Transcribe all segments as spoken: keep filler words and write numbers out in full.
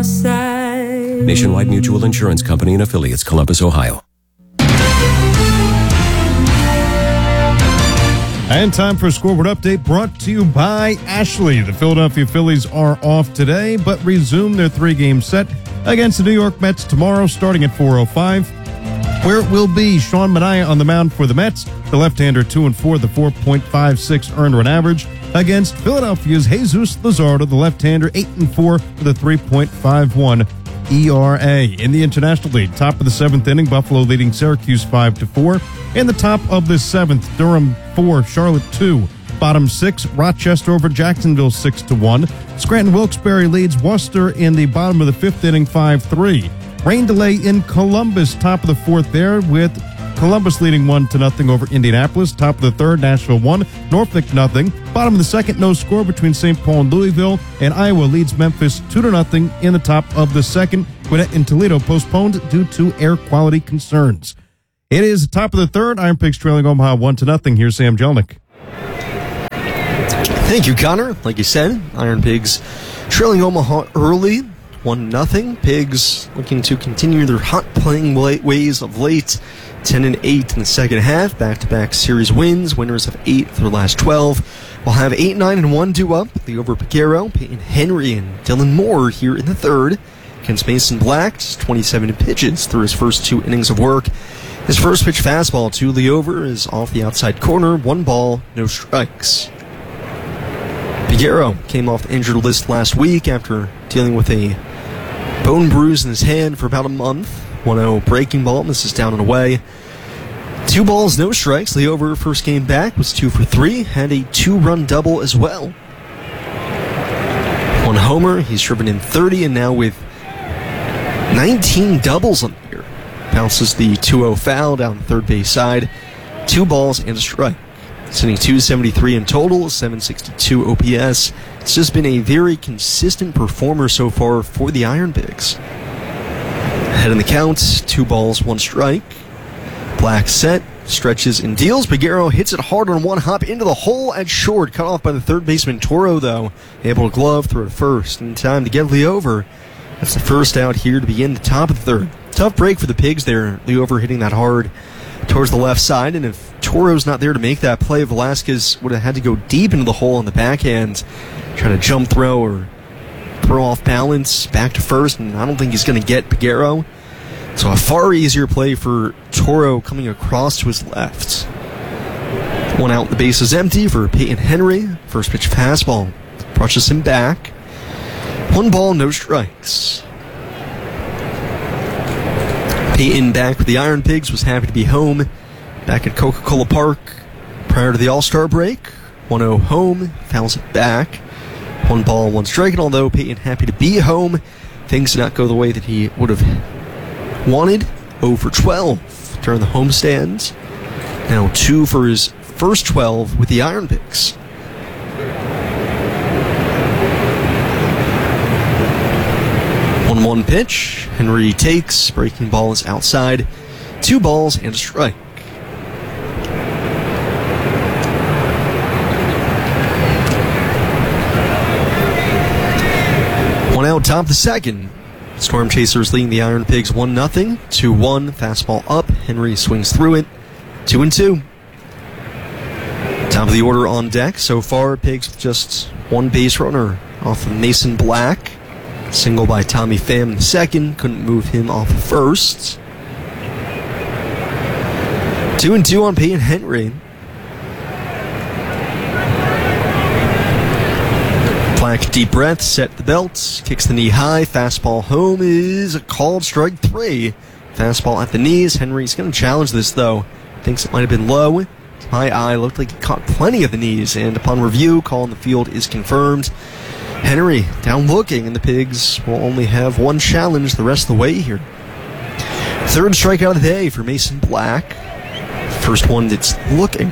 your side. Nationwide Mutual Insurance Company and affiliates, Columbus, Ohio. And time for a scoreboard update brought to you by Ashley. The Philadelphia Phillies are off today, but resume their three-game set against the New York Mets tomorrow, starting at four oh five. Where it will be Sean Manaea on the mound for the Mets, the left-hander two and four, the four point five six earned run average, against Philadelphia's Jesus Luzardo, the left-hander, eight and four with a three point five one E R A. In the International League, top of the seventh inning, Buffalo leading Syracuse five to four. In the top of the seventh, Durham four, Charlotte two. Bottom six, Rochester over Jacksonville six to one. Scranton Wilkes-Barre leads Worcester in the bottom of the fifth inning five three. Rain delay in Columbus, top of the fourth there, with Columbus leading one to nothing over Indianapolis. Top of the third, Nashville one, Norfolk nothing. Bottom of the second, no score between Saint Paul and Louisville, and Iowa leads Memphis two to nothing in the top of the second. Gwinnett and Toledo postponed due to air quality concerns. It is the top of the third. Iron Pigs trailing Omaha one to nothing. Here's Sam Jelnick. Thank you, Connor. Like you said, Iron Pigs trailing Omaha early, one nothing. Pigs looking to continue their hot playing ways of late. ten and eight in the second half. Back-to-back series wins. Winners of eight for the last twelve. We'll have eight nine and one due up. Leover Piguero, Peyton Henry, and Dylan Moore here in the third. Against Mason Black, twenty-seven pitches through his first two innings of work. His first pitch fastball to Leover is off the outside corner. One ball, no strikes. Piguero came off the injured list last week after dealing with a bone bruise in his hand for about a month. one oh breaking ball, misses down and away. Two balls, no strikes. Leover, first game back, was two for three. Had a two-run double as well. One homer, he's driven in thirty, and now with nineteen doubles on the year. Bounces the two oh foul down the third base side. Two balls and a strike. Sitting two seventy-three in total, seven sixty-two O P S. It's just been a very consistent performer so far for the Iron Pigs. Ahead in the count, two balls, one strike. Black set, stretches and deals. Piguero hits it hard on one hop into the hole at short. Cut off by the third baseman Toro, though. Able to glove through at first. In time to get Leover. That's the first out here to begin the top of the third. Tough break for the Pigs there. Leover hitting that hard towards the left side. And if Toro's not there to make that play, Velasquez would have had to go deep into the hole on the backhand. Trying to jump throw or throw off balance back to first, and I don't think he's going to get Piguero. So a far easier play for Toro coming across to his left. One out, the base is empty for Peyton Henry. First pitch fastball brushes him back. One ball, no strikes. Peyton, back with the Iron Pigs, was happy to be home back at Coca-Cola Park prior to the All-Star break. one oh home, fouls it back. One ball, one strike, and although Peyton happy to be home, things did not go the way that he would have wanted. oh for twelve during the homestand. Now two for his first twelve with the Iron Pigs. one one pitch. Henry takes. Breaking ball is outside. Two balls and a strike. One out, top of the second. Storm Chasers leading the Iron Pigs one nothing. two one. Fastball up. Henry swings through it. two and two. Top of the order on deck. So far, Pigs with just one base runner off of Mason Black. Single by Tommy Pham in the second. Couldn't move him off the first. Two and two on Peyton Henry. Black, deep breath, set the belt, kicks the knee high. Fastball home is a called strike three. Fastball at the knees. Henry's going to challenge this, though. Thinks it might have been low. To my eye, looked like he caught plenty of the knees, and upon review, call on the field is confirmed. Henry down looking, and the Pigs will only have one challenge the rest of the way here. Third strikeout of the day for Mason Black. First one that's looking.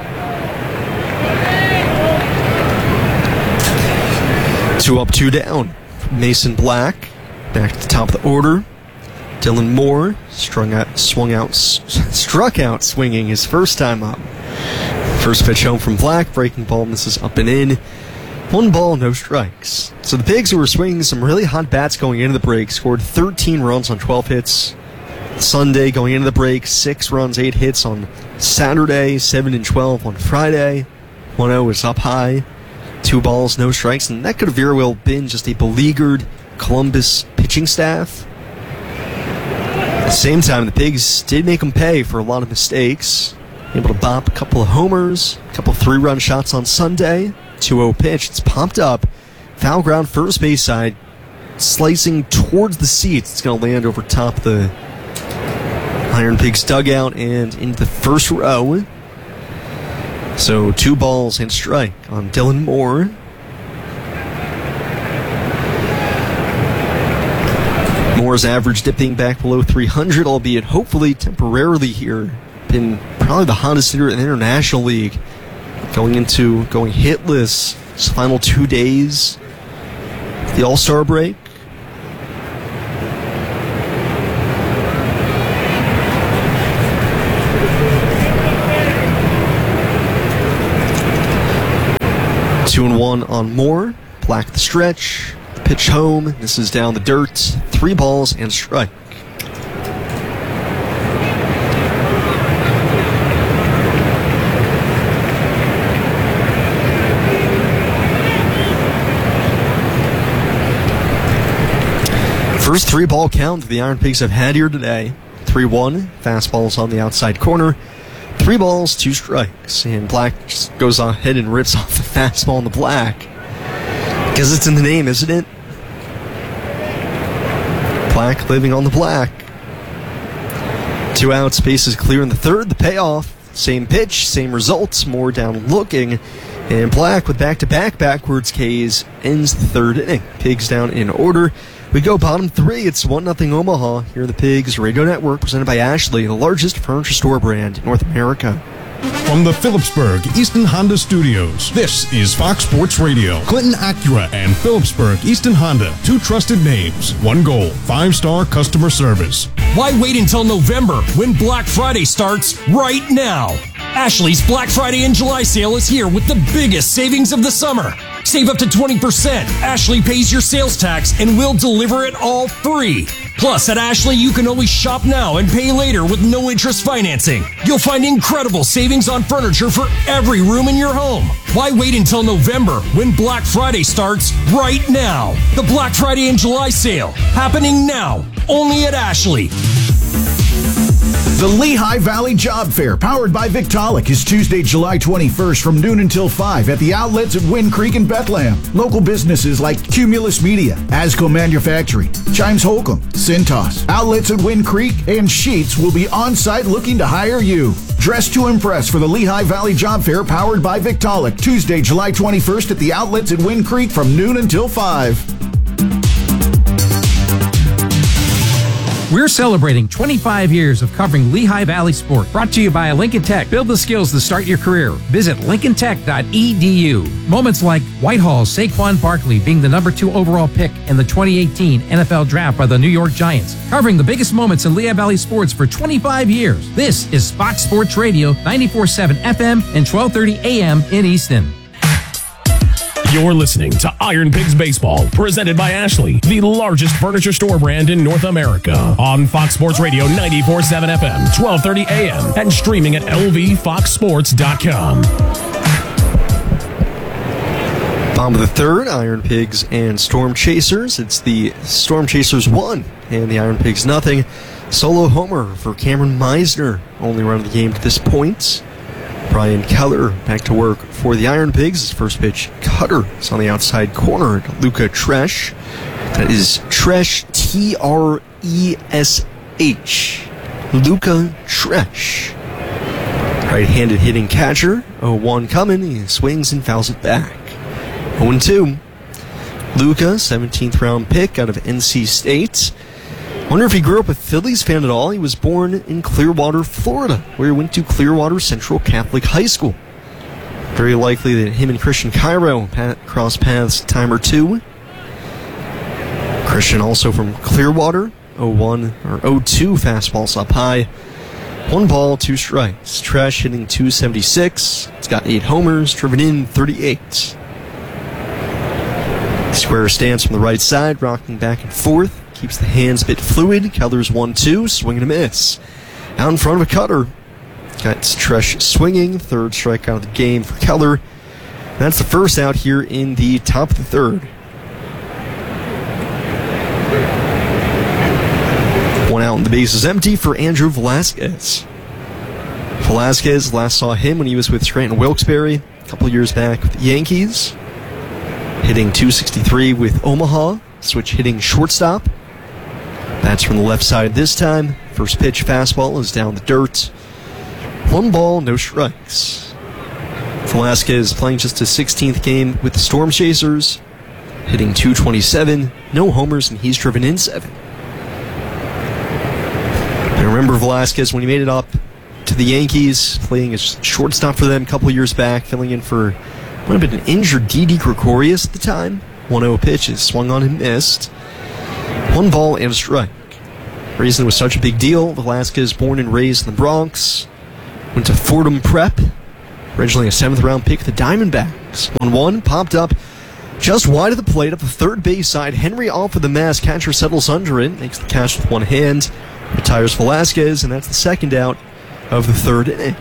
Two up, two down. Mason Black back to the top of the order. Dylan Moore strung out, swung out, struck out, swinging his first time up. First pitch home from Black. Breaking ball misses up and in. One ball, no strikes. So the Pigs, who were swinging some really hot bats going into the break, scored thirteen runs on twelve hits. Sunday, going into the break, six runs, eight hits on Saturday, seven and twelve on Friday. one oh is up high. Two balls, no strikes, and that could have very well been just a beleaguered Columbus pitching staff. At the same time, the Pigs did make them pay for a lot of mistakes. Able to bop a couple of homers, a couple of three-run shots on Sunday. two oh pitch, it's popped up. Foul ground, first base side, slicing towards the seats. It's going to land over top of the Iron Pigs dugout and into the first row. So two balls and strike on Dylan Moore. Moore's average dipping back below three hundred, albeit hopefully temporarily here. Been probably the hottest hitter in the International League. Going into going hitless his final two days. The All-Star break. Two and one on Moore. Black the stretch. The pitch home. This is down the dirt. Three balls and a strike. First three ball count the Iron Pigs have had here today. three one. Fastballs on the outside corner. Three balls, two strikes. And Black just goes ahead and rips off the fastball in the black. Because it's in the name, isn't it? Black living on the black. Two outs, bases clear in the third. The payoff, same pitch, same results. More down looking. And Black with back-to-back backwards Ks ends the third inning. Pigs down in order. We go bottom three. It's one nothing Omaha. Here are the Pigs Radio Network, presented by Ashley, the largest furniture store brand in North America. From the Phillipsburg Easton Honda Studios, this is Fox Sports Radio. Clinton Acura and Phillipsburg Easton Honda, two trusted names, one goal, five-star customer service. Why wait until November when Black Friday starts right now? Ashley's Black Friday and July sale is here with the biggest savings of the summer. Save up to twenty percent. Ashley pays your sales tax and we'll deliver it all free. Plus, at Ashley, you can always shop now and pay later with no interest financing. You'll find incredible savings on furniture for every room in your home. Why wait until November when Black Friday starts right now? The Black Friday and July sale happening now, only at Ashley. The Lehigh Valley Job Fair, powered by Victaulic, is Tuesday, July twenty-first from noon until five at the outlets at Wind Creek and Bethlehem. Local businesses like Cumulus Media, Asco Manufacturing, Chimes Holcomb, Cintas, outlets at Wind Creek, and Sheets will be on site looking to hire you. Dress to impress for the Lehigh Valley Job Fair, powered by Victaulic, Tuesday, July twenty-first at the outlets at Wind Creek from noon until five. We're celebrating twenty-five years of covering Lehigh Valley sport. Brought to you by Lincoln Tech. Build the skills to start your career. Visit lincoln tech dot e d u. Moments like Whitehall's Saquon Barkley being the number two overall pick in the twenty eighteen N F L Draft by the New York Giants. Covering the biggest moments in Lehigh Valley sports for twenty-five years. This is Fox Sports Radio, ninety-four point seven F M and twelve thirty A M in Easton. You're listening to Iron Pigs Baseball, presented by Ashley, the largest furniture store brand in North America. On Fox Sports Radio ninety-four point seven F M, twelve thirty A M, and streaming at L V fox sports dot com. Bottom of the third, Iron Pigs and Storm Chasers. It's the Storm Chasers one and the Iron Pigs nothing. Solo homer for Cameron Meisner, only run of the game to this point. Brian Keller back to work for the Iron Pigs. His first pitch, cutter, is on the outside corner to Luca Tresh. That is Tresh, T R E S H. Luca Tresh. Right-handed hitting catcher. oh one coming. He swings and fouls it back. oh two. Luca, seventeenth round pick out of N C State. Wonder if he grew up a Phillies fan at all. He was born in Clearwater, Florida, where he went to Clearwater Central Catholic High School. Very likely that him and Christian Cairo cross paths a time or two. Christian also from Clearwater. oh one or oh two fastballs up high. One ball, two strikes. Tresh hitting two seventy-six. It's got eight homers, driven in thirty-eight. Square stance from the right side, rocking back and forth. Keeps the hands a bit fluid. Keller's one two, swing and a miss. Out in front of a cutter. Got Tresh swinging. Third strikeout of the game for Keller. That's the first out here in the top of the third. One out and the base is empty for Andrew Velasquez. Velasquez, last saw him when he was with Scranton Wilkes-Barre a couple years back with the Yankees. Hitting two sixty-three with Omaha. Switch hitting shortstop. That's from the left side this time. First pitch fastball is down the dirt. One ball, no strikes. Velasquez playing just his sixteenth game with the Storm Chasers. Hitting two twenty-seven. No homers, and he's driven in seven. I remember Velasquez when he made it up to the Yankees, playing as shortstop for them a couple years back, filling in for what had been an injured Didi Gregorius at the time. one oh pitches, swung on and missed. One ball and a strike. Reason it was such a big deal, Velasquez, born and raised in the Bronx, went to Fordham Prep, originally a seventh round pick of the Diamondbacks. one one, popped up just wide of the plate up the third base side. Henry off of the mask, catcher settles under it, makes the catch with one hand, retires Velasquez, and that's the second out of the third inning.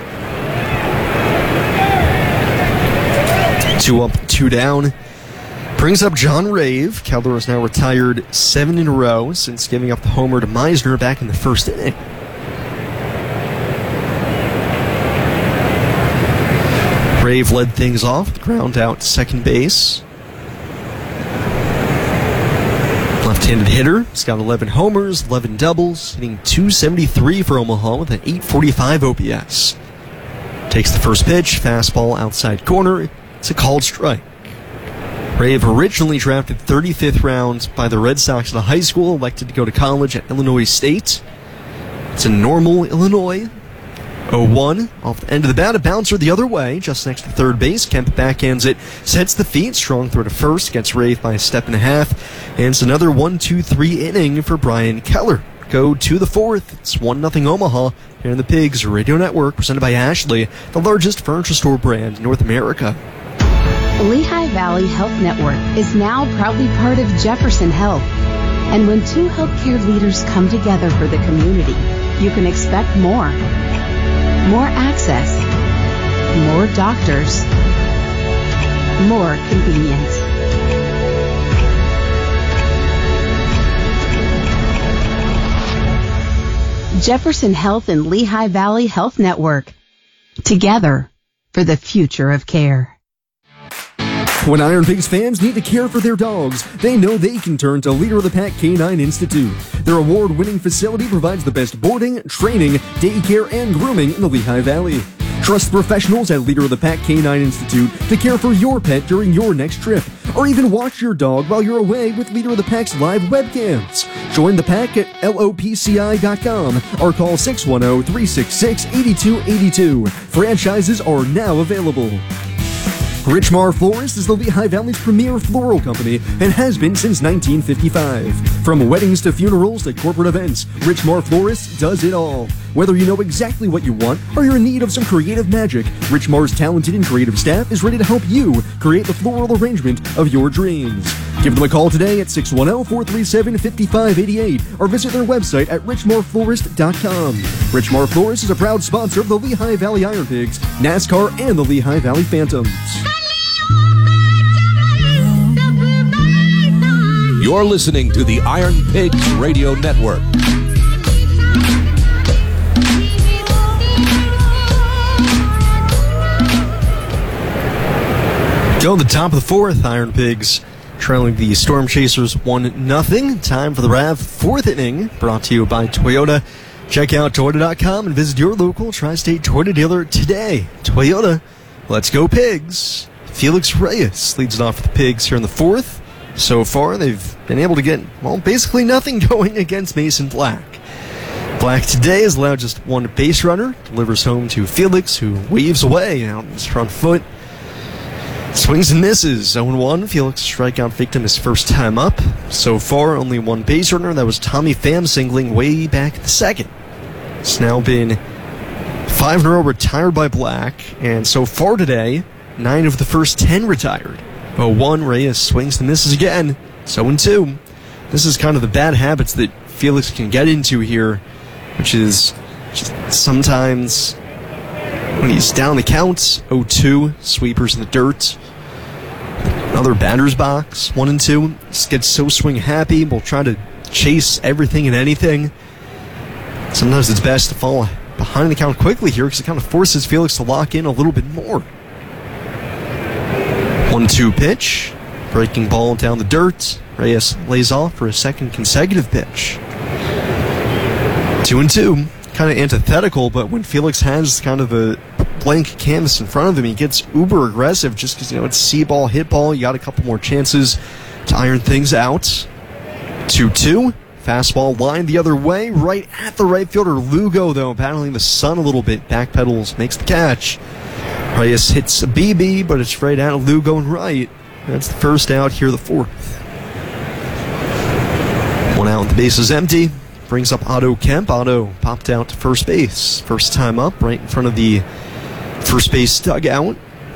Two up, two down. Brings up John Rave. Keller has now retired seven in a row since giving up the homer to Meisner back in the first inning. Rave led things off with the ground out to second base. Left-handed hitter. He's got eleven homers, eleven doubles, hitting two seventy-three for Omaha with an eight forty-five O P S. Takes the first pitch, fastball outside corner. It's a called strike. Rave originally drafted thirty-fifth round by the Red Sox out of high school, elected to go to college at Illinois State. It's in Normal, Illinois. oh one, off the end of the bat, a bouncer the other way, just next to third base. Kemp backhands it, sets the feet, strong throw to first, gets Rave by a step and a half, and it's another one two three inning for Brian Keller. Go to the fourth. It's one nothing Omaha here in the Pigs Radio Network, presented by Ashley, the largest furniture store brand in North America. Lehigh Valley Health Network is now proudly part of Jefferson Health. And when two healthcare leaders come together for the community, you can expect more. More access. More doctors. More convenience. Jefferson Health and Lehigh Valley Health Network. Together for the future of care. When Iron Pigs fans need to care for their dogs, they know they can turn to Leader of the Pack Canine Institute. Their award-winning facility provides the best boarding, training, daycare, and grooming in the Lehigh Valley. Trust professionals at Leader of the Pack Canine Institute to care for your pet during your next trip, or even watch your dog while you're away with Leader of the Pack's live webcams. Join the pack at L O P C I dot com or call six one zero, three six six, eight two eight two. Franchises are now available. Richmar Florist is the Lehigh Valley's premier floral company and has been since nineteen fifty-five. From weddings to funerals to corporate events, Richmar Florist does it all. Whether you know exactly what you want or you're in need of some creative magic, Richmar's talented and creative staff is ready to help you create the floral arrangement of your dreams. Give them a call today at six one zero, four three seven, five five eight eight or visit their website at richmar florist dot com. Richmar Florist is a proud sponsor of the Lehigh Valley Iron Pigs, NASCAR, and the Lehigh Valley Phantoms. You're listening to the Iron Pigs Radio Network. Go to the top of the fourth, Iron Pigs trailing the Storm Chasers one nothing. Time for the R A V fourth inning, brought to you by Toyota. Check out Toyota dot com and visit your local Tri-State Toyota dealer today. Toyota, let's go Pigs. Felix Reyes leads it off for the Pigs here in the fourth. So far, they've been able to get, well, basically nothing going against Mason Black. Black today has allowed just one base runner, delivers home to Felix, who weaves away out in his front foot. Swings and misses, oh one. Felix, strikeout victim his first time up. So far, only one base runner. That was Tommy Pham singling way back at the second. It's now been five in a row retired by Black, and so far today, nine of the first ten retired. oh one, Reyes swings and misses again. So and two. This is kind of the bad habits that Felix can get into here, which is just sometimes when he's down the count, oh two, sweepers in the dirt. Another batter's box, one and two. Just gets so swing happy, will try to chase everything and anything. Sometimes it's best to fall behind the count quickly here because it kind of forces Felix to lock in a little bit more. one two pitch. Breaking ball down the dirt. Reyes lays off for a second consecutive pitch. Two and two. Kind of antithetical, but when Felix has kind of a blank canvas in front of him, he gets uber aggressive just because, you know, it's see ball, hit ball. You got a couple more chances to iron things out. two two. Fastball lined the other way, right at the right fielder. Lugo, though, battling the sun a little bit. Backpedals, makes the catch. Reyes hits a B B, but it's right at Lugo and right. That's the first out, here the fourth. One out, the base is empty. Brings up Otto Kemp. Otto popped out to first base. First time up, right in front of the first base dugout.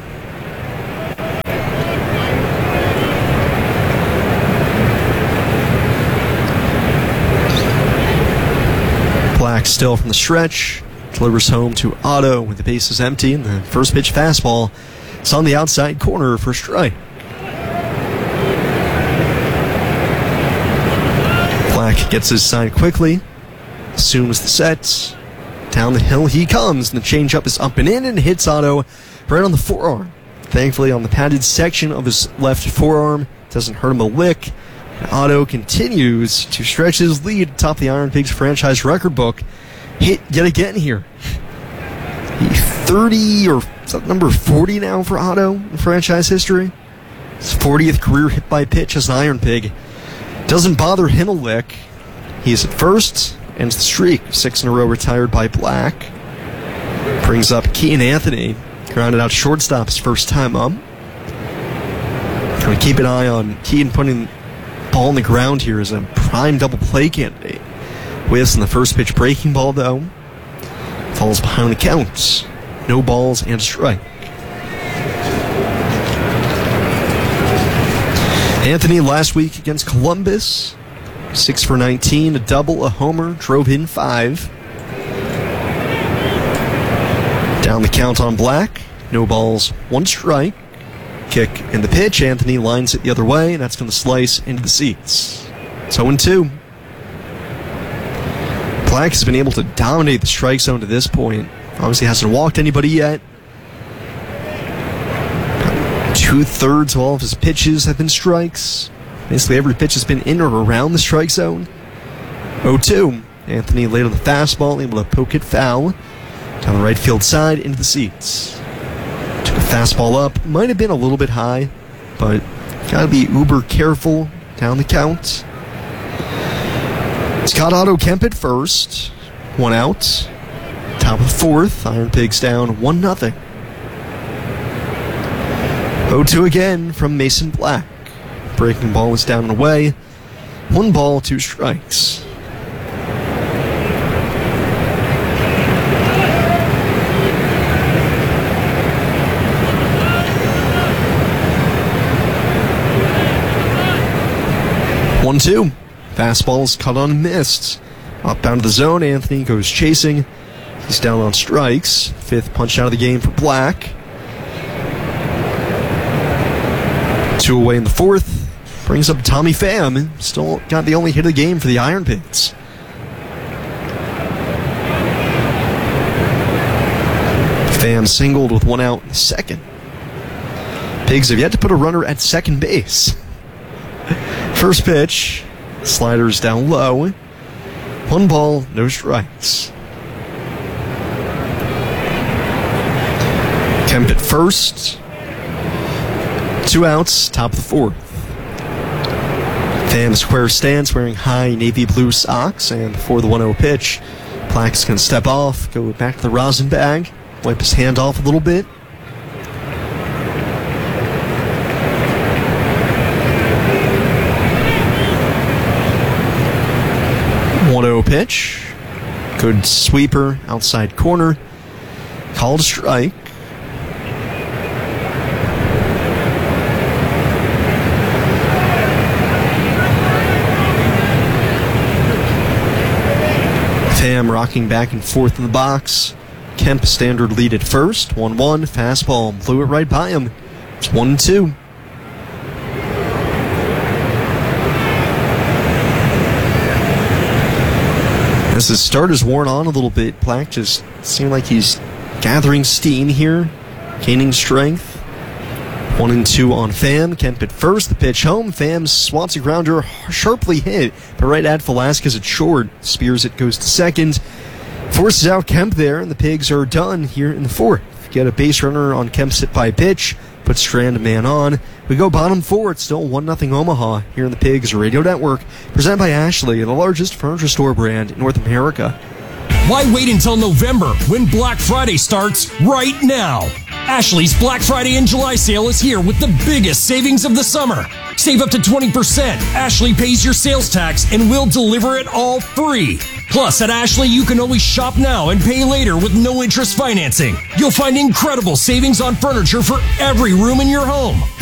Black still from the stretch. Delivers home to Otto with the bases empty. And the first pitch fastball. It's on the outside corner for strike. Black gets his sign quickly. Assumes the set. Down the hill he comes. And the changeup is up and in and hits Otto right on the forearm. Thankfully on the padded section of his left forearm. Doesn't hurt him a lick. Otto continues to stretch his lead atop the Iron Pigs franchise record book. Hit yet again here. He thirty, or is that number forty now for Otto in franchise history? His fortieth career hit by pitch as an Iron Pig. Doesn't bother him a lick. He's at first, ends the streak. Six in a row retired by Black. Brings up Keaton Anthony. Grounded out shortstop his first time up. Trying to keep an eye on Keaton putting ball on the ground here as a prime double play candidate. Whiffs in the first pitch breaking ball, though. Falls behind the count. No balls and a strike. Anthony last week against Columbus. six for nineteen, a double, a homer, drove in five. Down the count on Black. No balls, one strike. Kick in the pitch. Anthony lines it the other way, and that's going to slice into the seats. It's oh and two. Black has been able to dominate the strike zone to this point. Obviously hasn't walked anybody yet. Two-thirds of all of his pitches have been strikes. Basically every pitch has been in or around the strike zone. oh two. Anthony laid on the fastball, able to poke it foul. Down the right field side, into the seats. Took a fastball up. Might have been a little bit high, but gotta be uber careful down the count. It's got Otto Kemp at first. One out. Top of the fourth. Iron Pigs down one nothing. oh two again from Mason Black. Breaking ball was down and away. One ball, two strikes. one two. Fastball's cut on and missed. Up down to the zone. Anthony goes chasing. He's down on strikes. Fifth punch out of the game for Black. Two away in the fourth. Brings up Tommy Pham. Still got the only hit of the game for the Iron Pigs. Pham singled with one out in the second. Pigs have yet to put a runner at second base. First pitch. Sliders down low. One ball, no strikes. Kemp at first. Two outs, top of the fourth. Pham square stance wearing high navy blue socks, and before the one oh pitch, Black's going to step off, go back to the rosin bag, wipe his hand off a little bit. one oh pitch. Good sweeper, outside corner. Called a strike. Pham rocking back and forth in the box. Kemp standard lead at first. one one. Fastball blew it right by him. It's one and two. As the start is worn on a little bit, Black just seemed like he's gathering steam here, gaining strength. One and two on Pham. Kemp at first. The pitch home. Pham swats a grounder, sharply hit, but right at Velasquez at short. Spears it, goes to second. Forces out Kemp there, and the Pigs are done here in the fourth. Get a base runner on Kemp's hit by pitch. Put Strand a man on. We go bottom four. It's still one nothing Omaha here in the Pigs Radio Network. Presented by Ashley, the largest furniture store brand in North America. Why wait until November when Black Friday starts right now? Ashley's Black Friday and July sale is here with the biggest savings of the summer. Save up to twenty percent. Ashley pays your sales tax and will deliver it all free. Plus, at Ashley, you can always shop now and pay later with no interest financing. You'll find incredible savings on furniture for every room in your home.